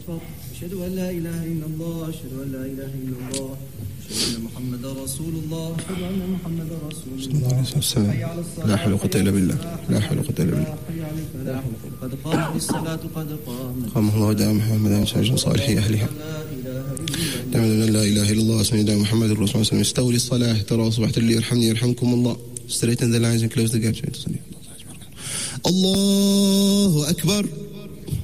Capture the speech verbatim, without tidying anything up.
أكبر. أشهد أن لا إله إلا الله. أشهد أن لا إله إلا الله. أشهد أن محمدا رسول الله. أشهد أن محمدا رسول الله. حي على الصلاة. لا حول ولا قوة إلا بالله. لا حول ولا قوة إلا بالله. حي على الفلاح. قد قامت الصلاة. قد قامت. قام الله دام محمدا ساجد صالح أهلها. دام لا إله إلا الله. سيدنا محمد رسول الله. وسلم استولي الصلاة. ترى أصبحت اللي يرحمني يرحمكم الله. Straighten the lines and close the gaps. الله أكبر.